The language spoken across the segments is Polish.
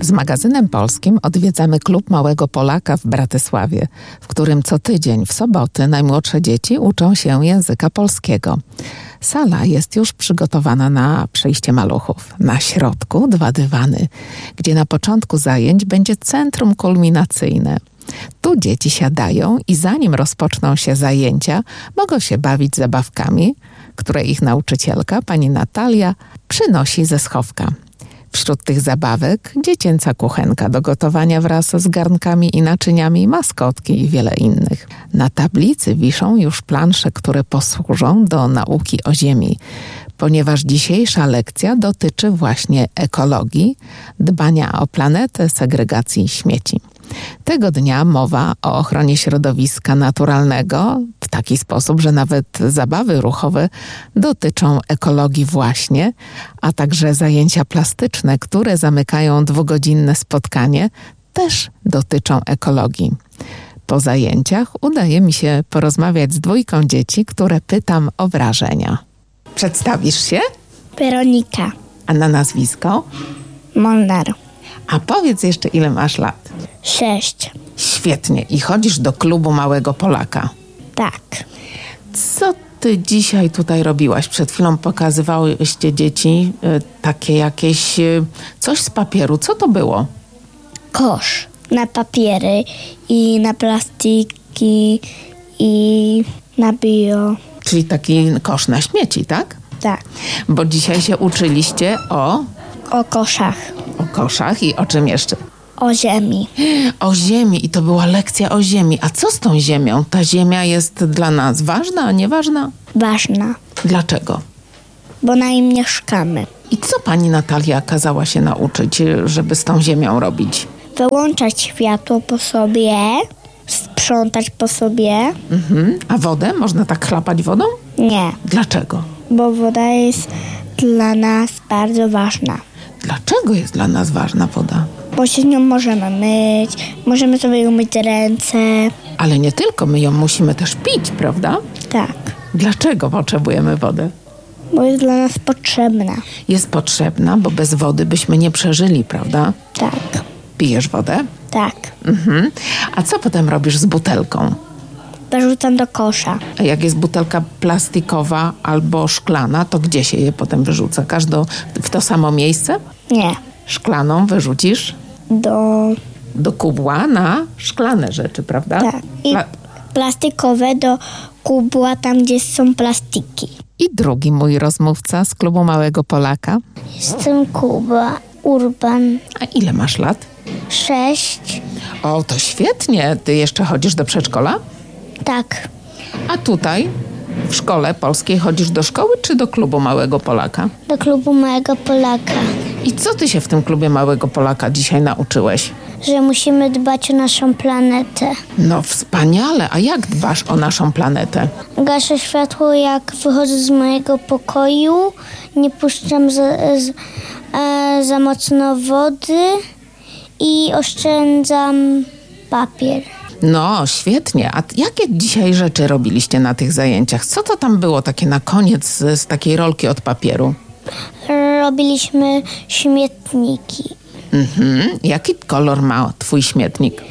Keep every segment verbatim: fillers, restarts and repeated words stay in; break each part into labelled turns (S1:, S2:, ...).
S1: Z magazynem polskim odwiedzamy Klub Małego Polaka w Bratysławie, w którym co tydzień w soboty najmłodsze dzieci uczą się języka polskiego. Sala jest już przygotowana na przyjście maluchów. Na środku dwa dywany, gdzie na początku zajęć będzie centrum kulminacyjne. Tu dzieci siadają i zanim rozpoczną się zajęcia, mogą się bawić zabawkami, które ich nauczycielka, pani Natalia, przynosi ze schowka. Wśród tych zabawek dziecięca kuchenka do gotowania wraz z garnkami i naczyniami, maskotki i wiele innych. Na tablicy wiszą już plansze, które posłużą do nauki o ziemi, ponieważ dzisiejsza lekcja dotyczy właśnie ekologii, dbania o planetę, segregacji śmieci. Tego dnia mowa o ochronie środowiska naturalnego w taki sposób, że nawet zabawy ruchowe dotyczą ekologii właśnie, a także zajęcia plastyczne, które zamykają dwugodzinne spotkanie, też dotyczą ekologii. Po zajęciach udaje mi się porozmawiać z dwójką dzieci, które pytam o wrażenia. Przedstawisz się?
S2: Weronika.
S1: A na nazwisko?
S2: Molnar.
S1: A powiedz jeszcze, ile masz lat?
S2: Sześć.
S1: Świetnie. I chodzisz do Klubu Małego Polaka.
S2: Tak.
S1: Co ty dzisiaj tutaj robiłaś? Przed chwilą pokazywałyście dzieci y, takie jakieś y, coś z papieru. Co to było?
S2: Kosz na papiery i na plastiki i na bio.
S1: Czyli taki kosz na śmieci, tak?
S2: Tak.
S1: Bo dzisiaj się uczyliście o...
S2: O koszach.
S1: O koszach i o czym jeszcze?
S2: O ziemi.
S1: O ziemi. I to była lekcja o ziemi. A co z tą ziemią? Ta ziemia jest dla nas ważna, a nieważna?
S2: Ważna.
S1: Dlaczego?
S2: Bo na nim mieszkamy.
S1: I co pani Natalia kazała się nauczyć, żeby z tą ziemią robić?
S2: Wyłączać światło po sobie, sprzątać po sobie.
S1: Mhm. A wodę? Można tak chlapać wodą?
S2: Nie,
S1: Dlaczego?
S2: bo woda jest dla nas bardzo ważna.
S1: Dlaczego jest dla nas ważna woda?
S2: Bo się z nią możemy myć, możemy sobie umyć ręce.
S1: Ale nie tylko, my ją musimy też pić, prawda?
S2: Tak,
S1: Dlaczego potrzebujemy wody?
S2: bo jest dla nas potrzebna.
S1: Jest potrzebna, bo bez wody byśmy nie przeżyli, prawda?
S2: Tak,
S1: Pijesz wodę?
S2: tak.
S1: Mhm. A co potem robisz z butelką?
S2: Wyrzucam do kosza.
S1: A jak jest butelka plastikowa albo szklana, to gdzie się je potem wyrzuca? Każdą w to samo miejsce?
S2: Nie,
S1: Szklaną wyrzucisz
S2: do...
S1: do kubła na szklane rzeczy, prawda?
S2: Tak. I
S1: Pla-
S2: plastikowe do kubła, tam gdzie są plastiki.
S1: I drugi mój rozmówca z Klubu Małego Polaka.
S2: Jestem Kuba Urban.
S1: A ile masz lat?
S2: Sześć.
S1: O, to świetnie. Ty jeszcze chodzisz do przedszkola?
S2: Tak,
S1: A tutaj w szkole polskiej chodzisz do szkoły czy do Klubu Małego Polaka?
S2: do klubu Małego Polaka.
S1: I co ty się w tym Klubie Małego Polaka dzisiaj nauczyłeś?
S2: Że musimy dbać o naszą planetę.
S1: No wspaniale. A jak dbasz o naszą planetę?
S2: Gaszę światło, jak wychodzę z mojego pokoju. Nie puszczam za, z, e, za mocno wody i oszczędzam papier.
S1: No, świetnie. A jakie dzisiaj rzeczy robiliście na tych zajęciach? Co to tam było takie na koniec z, z takiej rolki od papieru?
S2: Robiliśmy śmietniki.
S1: Mhm. Jaki kolor ma twój śmietnik?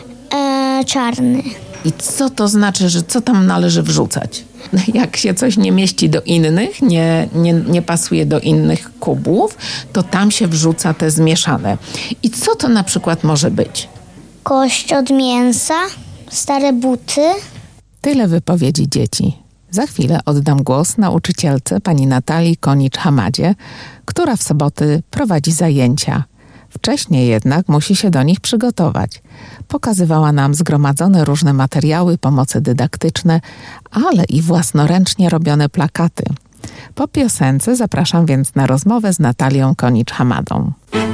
S2: E, czarny.
S1: I co to znaczy, że co tam należy wrzucać? Jak się coś nie mieści do innych, nie, nie, nie pasuje do innych kubłów, to tam się wrzuca te zmieszane. I co to na przykład może być?
S2: Kość od mięsa, stare buty.
S1: Tyle wypowiedzi dzieci. Za chwilę oddam głos nauczycielce pani Natalii Konicz-Hamadzie, która w soboty prowadzi zajęcia. Wcześniej jednak musi się do nich przygotować. Pokazywała nam zgromadzone różne materiały, pomoce dydaktyczne, ale i własnoręcznie robione plakaty. Po piosence zapraszam więc na rozmowę z Natalią Konicz-Hamadą.